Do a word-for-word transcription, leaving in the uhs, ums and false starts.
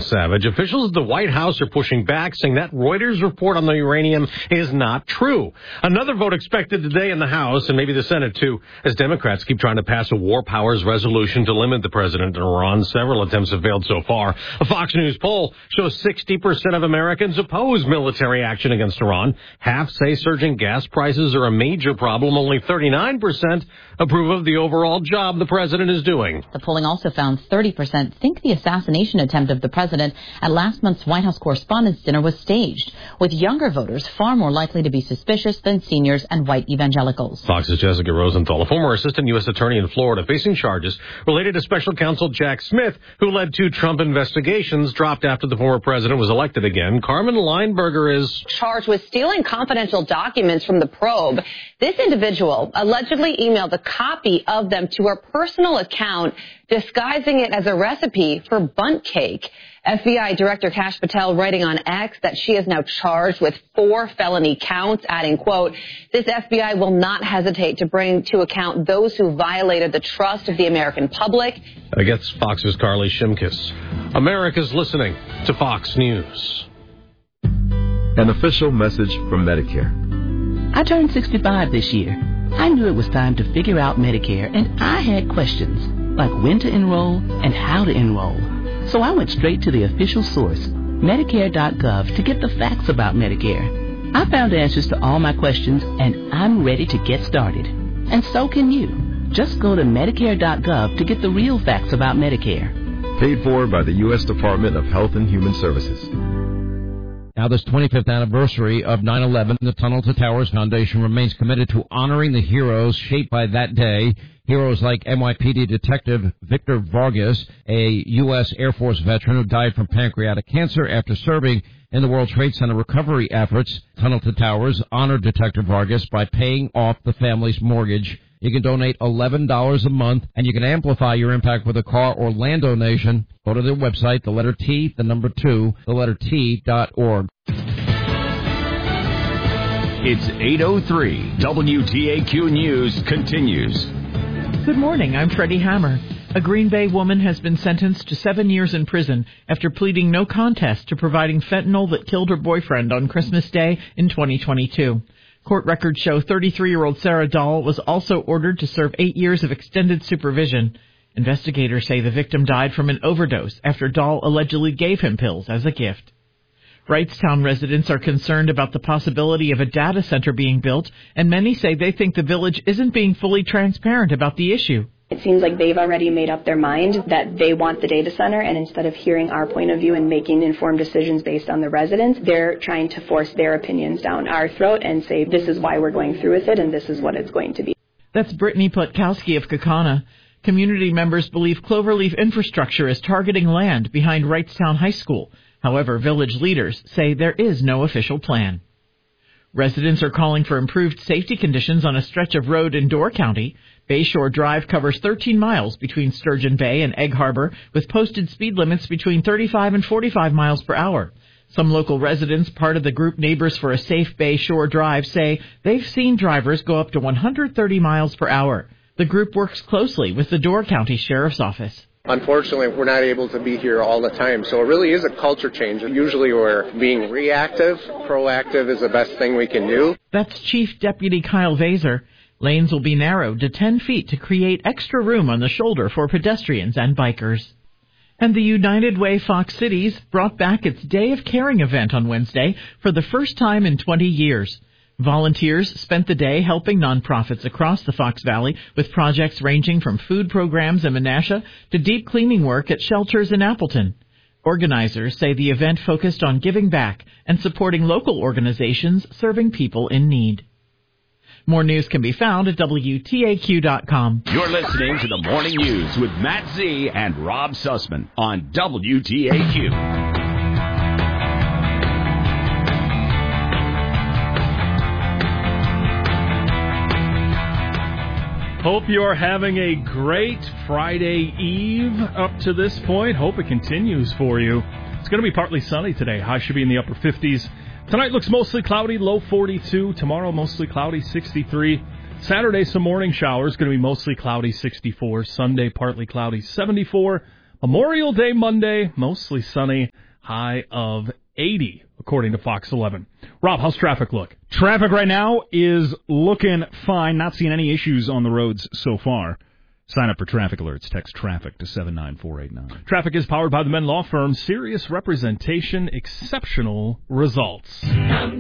Savage. Officials at the White House are pushing back, saying that Reuters report on the uranium is not true. Another vote expected today in the House, and maybe the Senate too, as Democrats keep trying to pass a war powers resolution to limit the president in Iran. Several attempts have failed so far. A Fox News poll shows sixty percent of Americans oppose military action against Iran. Half say surging gas prices are a major problem. Only thirty-nine percent approve of the overall job the president is doing. The polling also found thirty percent think the assassination attempt of the president at last month's White House Correspondents' Dinner was staged, with younger voters far more likely to be suspicious than seniors and white evangelicals. Fox's Jessica Rosenthal, a former assistant U S attorney in Florida, facing charges related to special counsel Jack Smith, who led two Trump investigations, dropped after the former president was elected again. Carmen Lineberger is charged with stealing confidential documents from the probe. This individual allegedly emailed a copy of them to her personal account, disguising it as a recipe for bundt cake. F B I Director Kash Patel writing on X that she is now charged with four felony counts, adding, quote, this F B I will not hesitate to bring to account those who violated the trust of the American public. I guess Fox's Carly Shimkus. America's listening to Fox News. An official message from Medicare. I turned sixty-five this year. I knew it was time to figure out Medicare, and I had questions, like when to enroll and how to enroll. So I went straight to the official source, Medicare dot gov, to get the facts about Medicare. I found answers to all my questions, and I'm ready to get started. And so can you. Just go to Medicare dot gov to get the real facts about Medicare. Paid for by the U S Department of Health and Human Services. Now, this twenty-fifth anniversary of nine eleven, the Tunnel to Towers Foundation remains committed to honoring the heroes shaped by that day. Heroes like N Y P D Detective Victor Vargas, a U S Air Force veteran who died from pancreatic cancer after serving in the World Trade Center recovery efforts. Tunnel to Towers honored Detective Vargas by paying off the family's mortgage. You can donate eleven dollars a month, and you can amplify your impact with a car or land donation. Go to their website, the letter T, the number two, the letter T dot org. It's eight oh three. W T A Q News continues. Good morning. I'm Freddie Hammer. A Green Bay woman has been sentenced to seven years in prison after pleading no contest to providing fentanyl that killed her boyfriend on Christmas Day in twenty twenty-two. Court records show thirty-three-year-old Sarah Dahl was also ordered to serve eight years of extended supervision. Investigators say the victim died from an overdose after Dahl allegedly gave him pills as a gift. Wrightstown residents are concerned about the possibility of a data center being built, and many say they think the village isn't being fully transparent about the issue. It seems like they've already made up their mind that they want the data center, and instead of hearing our point of view and making informed decisions based on the residents, they're trying to force their opinions down our throat and say this is why we're going through with it and this is what it's going to be. That's Brittany Plutkowski of Kaukauna. Community members believe Cloverleaf Infrastructure is targeting land behind Wrightstown High School. However, village leaders say there is no official plan. Residents are calling for improved safety conditions on a stretch of road in Door County. Bayshore Drive covers thirteen miles between Sturgeon Bay and Egg Harbor, with posted speed limits between thirty-five and forty-five miles per hour. Some local residents, part of the group Neighbors for a Safe Bayshore Drive, say they've seen drivers go up to one hundred thirty miles per hour. The group works closely with the Door County Sheriff's Office. Unfortunately, we're not able to be here all the time, so it really is a culture change. Usually we're being reactive. Proactive is the best thing we can do. That's Chief Deputy Kyle Vaser. Lanes will be narrowed to ten feet to create extra room on the shoulder for pedestrians and bikers. And the United Way Fox Cities brought back its Day of Caring event on Wednesday for the first time in twenty years. Volunteers spent the day helping nonprofits across the Fox Valley with projects ranging from food programs in Menasha to deep cleaning work at shelters in Appleton. Organizers say the event focused on giving back and supporting local organizations serving people in need. More news can be found at W T A Q dot com. You're listening to the Morning News with Matt Z and Rob Sussman on W T A Q. Hope you're having a great Friday Eve up to this point. Hope it continues for you. It's going to be partly sunny today. High should be in the upper fifties. Tonight looks mostly cloudy, low forty-two. Tomorrow mostly cloudy, sixty-three. Saturday some morning showers, going to be mostly cloudy, sixty-four. Sunday partly cloudy, seventy-four. Memorial Day Monday, mostly sunny, high of eighty, according to Fox eleven. Rob, how's traffic look? Traffic right now is looking fine. Not seeing any issues on the roads so far. Sign up for traffic alerts. Text traffic to seven nine four eight nine. Traffic is powered by the Menn Law Firm. Serious representation, exceptional results.